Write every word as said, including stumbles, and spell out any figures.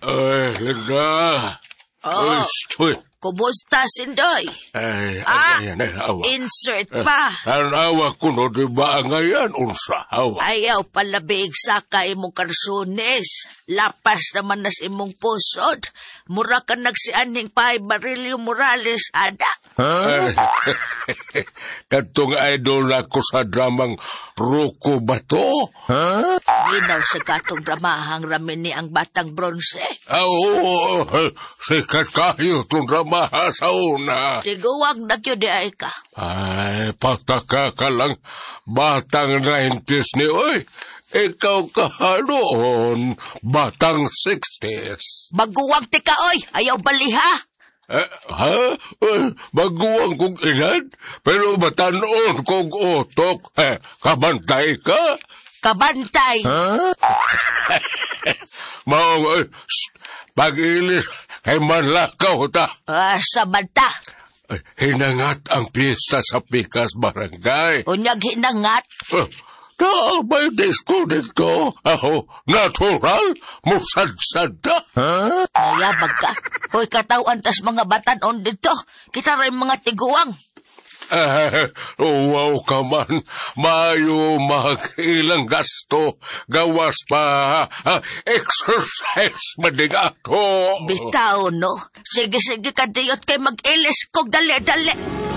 Ay, Linda. Oh, Uy, kumusta, Sindoy? ay, Ah, ay, ay, awa. insert pa. Ang awa ko no, di ba ngayon, unsa, awa. Ayaw palabig sa ka imong karsunes. Lapas naman nas imong pusod. Mura ka nagsianing pahay Barilio Morales, ada. Ay, katong idol ako sa dramang Rocco Bato. Ginaw sa katong dramahang ramin ni ang Batang Bronze. Oo, sikat kayo itong dramaha sa una. Tiguwag na kyo di ay ka. Ay, pataka ka lang, batang nineties ni Oy. Ikaw kahaloon, batang sixties. Maguwag ti ka, oy. Ayaw baliha. Eh, ha? Eh, baguang kong ilan? Pero matanon kong utok. Eh, kabantay ka? Kabantay. Mao, eh, pag-ilis, kay manlakaw ta. Ah, sa banta. Eh, hinangat ang pista sa Pikas Barangay. Unyag hinangat. Eh, na may disco dito. Ako, natural, musadsad ta. Kaya bagka. Hoy katawan tas mga batanon dito. Kita rin mga tiguwang. Eh, wow ka man, mayo makilang gasto, gawas pa, ah, exercise madig ako. Bitaw, no? Sige-sige ka diyot kay mag-ilis kog dali-dali.